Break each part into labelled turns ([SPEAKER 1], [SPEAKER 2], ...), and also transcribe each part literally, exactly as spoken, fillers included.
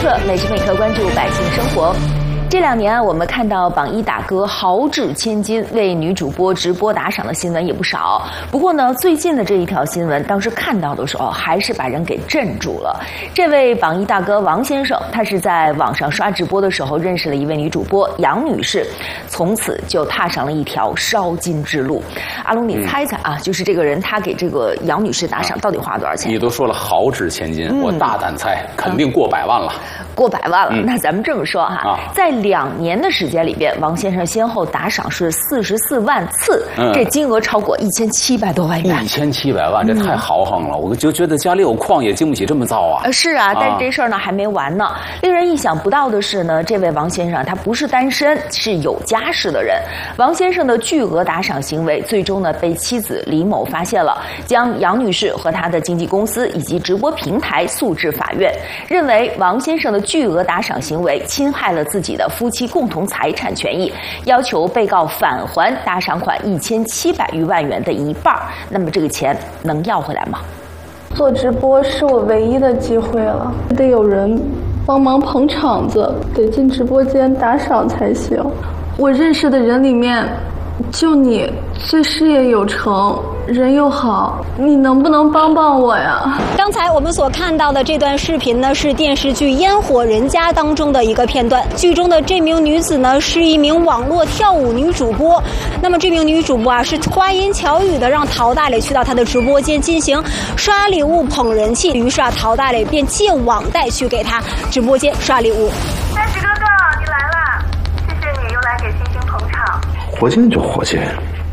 [SPEAKER 1] 刻，每时每刻关注百姓生活。这两年啊，我们看到榜一大哥豪掷千金为女主播直播打赏的新闻也不少。不过呢，最近的这一条新闻，当时看到的时候，还是把人给震住了。这位榜一大哥王先生，他是在网上刷直播的时候认识了一位女主播杨女士，从此就踏上了一条烧金之路。阿龙，你猜猜啊，嗯、就是这个人他给这个杨女士打赏到底花了多少钱？
[SPEAKER 2] 你都说了豪掷千金，嗯、我大胆猜，肯定过百万了。
[SPEAKER 1] 嗯、过百万了，嗯、那咱们这么说哈，啊、在两年的时间里边，王先生先后打赏是四十四万次，嗯、这金额超过一千七百多万元。
[SPEAKER 2] 一千七百万，这太豪横了！嗯、我就觉得家里有矿也经不起这么造啊。
[SPEAKER 1] 呃，是啊，但是这事儿呢还没完呢。令人意想不到的是呢，这位王先生他不是单身，是有家室的人。王先生的巨额打赏行为，最终呢被妻子李某发现了，将杨女士和她的经纪公司以及直播平台诉至法院，认为王先生的巨额打赏行为侵害了自己的夫妻共同财产权益，要求被告返还打赏款一千七百余万元的一半。那么这个钱能要回来吗？
[SPEAKER 3] 做直播是我唯一的机会了，得有人帮忙捧场子，得进直播间打赏才行。我认识的人里面，就你最事业有成，人又好，你能不能帮帮我呀？
[SPEAKER 4] 刚才我们所看到的这段视频呢，是电视剧《烟火人家》当中的一个片段。剧中的这名女子呢，是一名网络跳舞女主播。那么这名女主播啊，是花言巧语的让陶大磊去到她的直播间进行刷礼物捧人气。于是啊，陶大磊便借网贷去给她直播间刷礼物。
[SPEAKER 5] 三十哥哥，你来啦！谢谢你又来给星星捧场。
[SPEAKER 6] 火箭就火箭。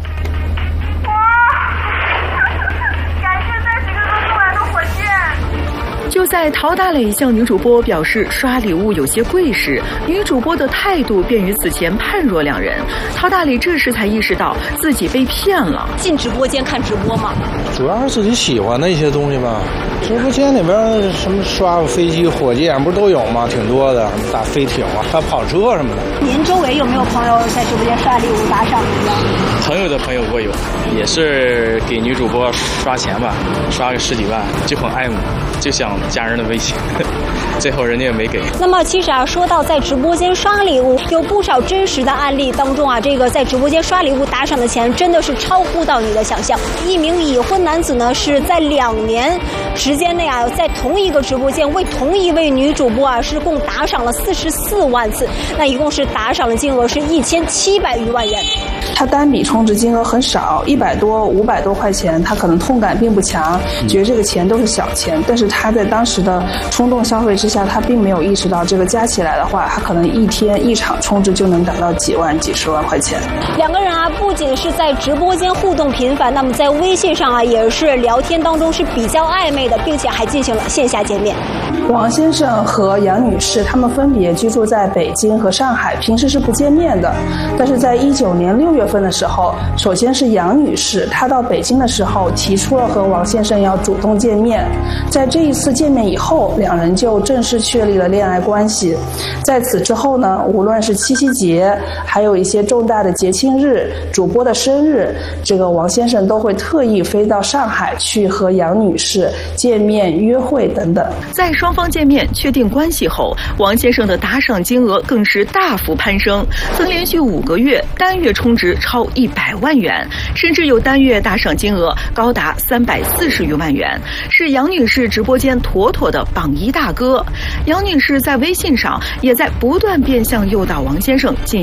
[SPEAKER 7] 就在陶大磊向女主播表示刷礼物有些贵时，女主播的态度便与此前判若两人。陶大磊这时才意识到自己被骗了。
[SPEAKER 4] 进直播间看直播吗？
[SPEAKER 8] 主要是自己喜欢的一些东西吧。直播间里边什么刷个飞机、火箭不是都有吗？挺多的，什么大飞艇啊，还有跑车什么的。
[SPEAKER 4] 您周围有没有朋友在直播间刷礼物打赏的？
[SPEAKER 9] 朋友的朋友我有，也是给女主播刷钱吧，刷个十几万，就很爱慕，就想加人的微信，最后人家也没给。
[SPEAKER 4] 那么其实啊，说到在直播间刷礼物，有不少真实的案例当中啊，这个在直播间刷礼物打赏的钱真的是超乎到你的想象。一名已婚男子呢，是在两年时间内啊，在同一个直播间为同一位女主播啊，是共打赏了四十四万次，那一共是打赏的金额是一千七百余万元。
[SPEAKER 10] 他单笔充值金额很少，一百多、五百多块钱，他可能痛感并不强，觉得这个钱都是小钱。但是他在当时的冲动消费之下，他并没有意识到这个加起来的话，他可能一天一场充值就能达到几万、几十万块钱。
[SPEAKER 4] 两个人啊，不仅是在直播间互动频繁，那么在微信上啊，也是聊天当中是比较暧昧的，并且还进行了线下见面。
[SPEAKER 10] 王先生和杨女士他们分别居住在北京和上海，平时是不见面的。但是在一九年六月份的时候，首先是杨女士，她到北京的时候提出了和王先生要主动见面。在这一次见面以后，两人就正式确立了恋爱关系。在此之后呢，无论是七夕节，还有一些重大的节庆日、主播的生日，这个王先生都会特意飞到上海去和杨女士见面、约会等等。
[SPEAKER 7] 在双方见面确定关系后，王先生的打赏金额更是大幅攀升，曾连续五个月单月充值超一百万元，甚至有单月打赏金额高达三百四十余万元，是杨女士直播间妥妥的榜一大哥。杨女士在微信上也在不断变相诱导王先生进